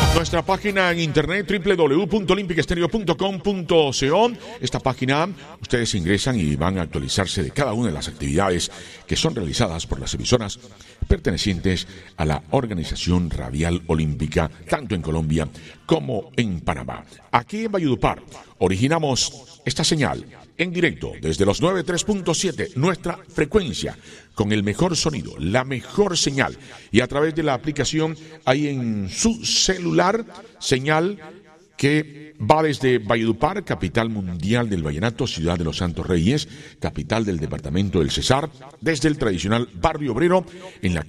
Nuestra página en internet www.olympicestereo.com.co. Esta página ustedes ingresan y van a actualizarse de cada una de las actividades que son realizadas por las emisoras pertenecientes a la Organización Radial Olímpica, tanto en Colombia como en Panamá. Aquí en Valledupar originamos esta señal en directo desde los 93.7, nuestra frecuencia, con el mejor sonido, la mejor señal, y a través de la aplicación ahí en su celular, señal que va desde Valledupar, capital mundial del vallenato, ciudad de los Santos Reyes, capital del departamento del Cesar, desde el tradicional barrio obrero, en la